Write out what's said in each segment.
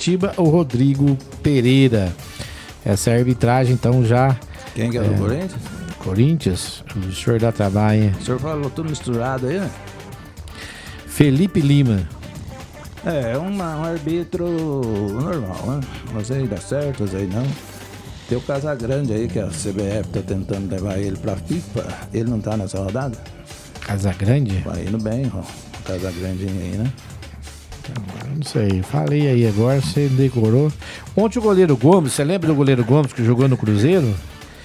Curitiba, o Rodrigo Pereira. Essa é a arbitragem, então, já... Quem que é do Corinthians? Corinthians, o senhor da trabalho. O senhor falou tudo misturado aí, né? Felipe Lima. É um árbitro normal, né? Mas aí dá certo, mas aí não. Tem o Casagrande aí, que a CBF tá tentando levar ele pra FIFA. Ele não tá nessa rodada? Casagrande? Vai indo bem, ó. O Casagrande aí, né? Não sei, falei aí agora, você decorou. Ontem o goleiro Gomes, você lembra do goleiro Gomes que jogou no Cruzeiro?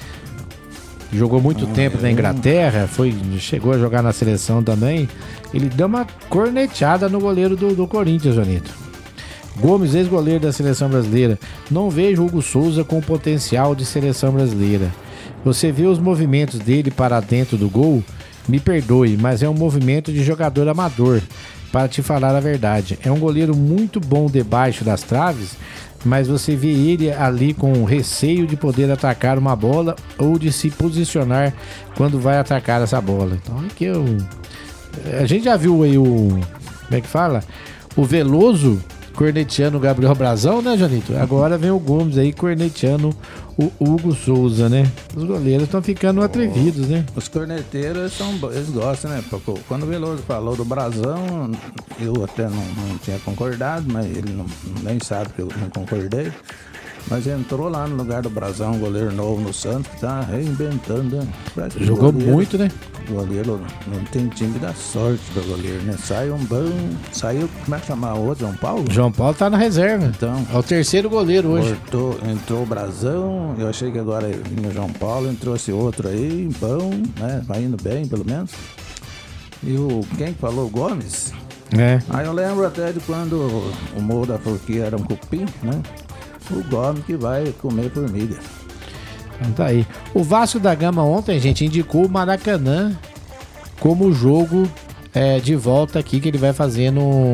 Jogou muito tempo na Inglaterra, chegou a jogar na seleção também. Ele deu uma corneteada no goleiro do Corinthians, Jonito. Gomes, ex-goleiro da seleção brasileira. Não vejo Hugo Souza com potencial de seleção brasileira. Você vê os movimentos dele para dentro do gol? Me perdoe, mas é um movimento de jogador amador, para te falar a verdade. É um goleiro muito bom debaixo das traves, mas você vê ele ali com receio de poder atacar uma bola ou de se posicionar quando vai atacar essa bola. Então é que a gente já viu aí como é que fala? O Veloso corneteando o Gabriel Brazão, né, Janito? Agora vem o Gomes aí corneteando o Hugo Souza, né? Os goleiros estão ficando atrevidos, né? Os corneteiros eles gostam, né? Quando o Veloso falou do Brazão, eu até não tinha concordado, mas ele nem sabe que eu não concordei. Mas entrou lá no lugar do Brazão, um goleiro novo no Santos, que tá reinventando, né? Jogou muito, né? O goleiro não tem time da sorte do goleiro, né? Saiu, como é que chama o outro? João Paulo? João Paulo tá na reserva. Então, é o terceiro goleiro hoje. Entrou o Brazão, eu achei que agora vinha o João Paulo, entrou esse outro aí, bom, né? Vai indo bem, pelo menos. E quem falou? O Gomes? É. Aí eu lembro até de quando o Morro da Forquilha era um cupim, né? O Gomes que vai comer formiga. Então tá aí. O Vasco da Gama ontem, gente, indicou o Maracanã como jogo de volta aqui que ele vai fazer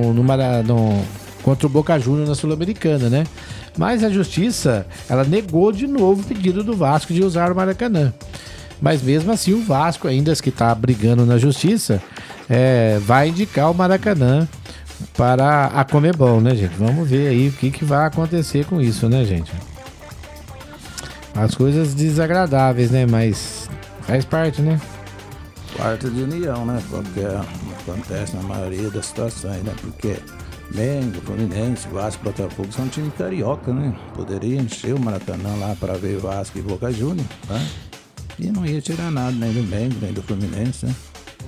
contra o Boca Juniors na Sul-Americana, né? Mas a Justiça, ela negou de novo o pedido do Vasco de usar o Maracanã. Mas mesmo assim o Vasco, ainda que está brigando na Justiça, vai indicar o Maracanã para a Conmebol, né, gente? Vamos ver aí o que vai acontecer com isso, né, gente? As coisas desagradáveis, né? Mas faz parte, né? Parte de união, né? Porque acontece na maioria das situações, né? Porque Mengo, Fluminense, Vasco, Botafogo são time carioca, né? Poderia encher o Maracanã lá para ver Vasco e Boca Juniors, tá? E não ia tirar nada nem do Mengo, nem do Fluminense, né?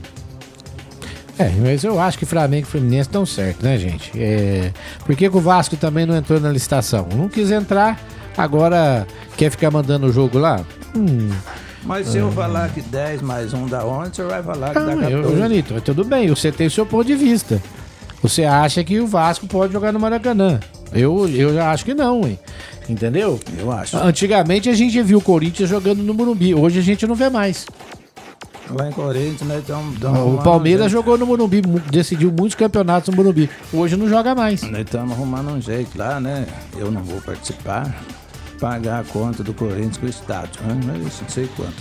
Mas eu acho que Flamengo e Fluminense estão certos, né, gente? Por que o Vasco também não entrou na licitação? Não quis entrar, agora quer ficar mandando o jogo lá? Mas se eu falar que 10 mais 1 dá 11, você vai falar que dá 14. Janito, tudo bem, você tem o seu ponto de vista. Você acha que o Vasco pode jogar no Maracanã. Eu já acho que não, hein? Entendeu? Eu acho. Antigamente a gente viu o Corinthians jogando no Morumbi, hoje a gente não vê mais. Lá em Corinthians, né? O Palmeiras jogou no Morumbi, decidiu muitos campeonatos no Morumbi. Hoje não joga mais. Nós estamos arrumando um jeito lá, né? Eu não vou participar. Pagar a conta do Corinthians com o estádio, né? Mas não sei quanto.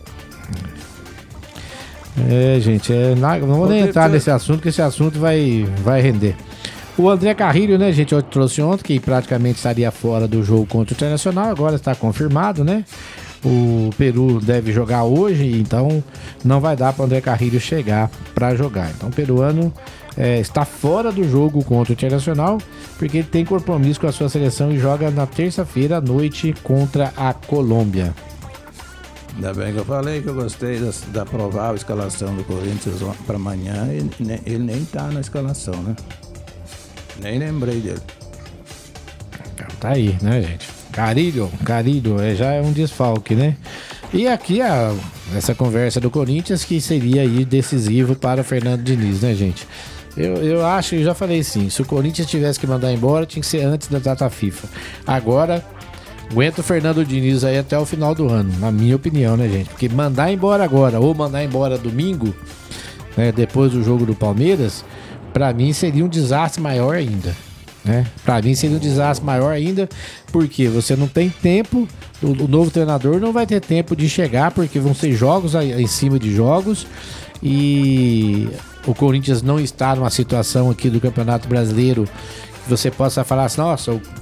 Gente, vamos nem entrar nesse assunto, que esse assunto vai render. O André Carrilho, né, gente, eu trouxe ontem que praticamente estaria fora do jogo contra o Internacional, agora está confirmado, né? O Peru deve jogar hoje, então não vai dar para o André Carrilho chegar para jogar. Então o peruano está fora do jogo contra o Internacional, porque ele tem compromisso com a sua seleção e joga na terça-feira à noite contra a Colômbia. Ainda bem que eu falei que eu gostei da provável escalação do Corinthians para amanhã. Ele nem tá na escalação, né? Nem lembrei dele. Tá aí, né, gente? Carilho, já é um desfalque, né? E aqui essa conversa do Corinthians que seria aí decisivo para o Fernando Diniz, né, gente? Eu acho, eu já falei assim, se o Corinthians tivesse que mandar embora, tinha que ser antes da data FIFA. Agora, aguenta o Fernando Diniz aí até o final do ano, na minha opinião, né, gente? Porque mandar embora agora ou mandar embora domingo, né, depois do jogo do Palmeiras, pra mim seria um desastre maior ainda. Para mim seria um desastre maior ainda, porque você não tem tempo, o novo treinador não vai ter tempo de chegar, porque vão ser jogos em cima de jogos, e o Corinthians não está numa situação aqui do Campeonato Brasileiro que você possa falar assim, nossa,